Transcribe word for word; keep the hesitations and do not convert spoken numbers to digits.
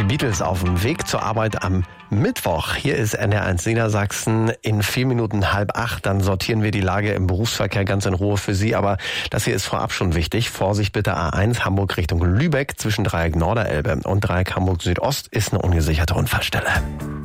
Beatles auf dem Weg zur Arbeit am Mittwoch. Hier ist N D R eins Niedersachsen in vier Minuten halb acht. Dann sortieren wir die Lage im Berufsverkehr ganz in Ruhe für Sie. Aber das hier ist vorab schon wichtig. Vorsicht bitte, A eins Hamburg Richtung Lübeck zwischen Dreieck Norderelbe und Dreieck Hamburg Südost ist eine ungesicherte Unfallstelle.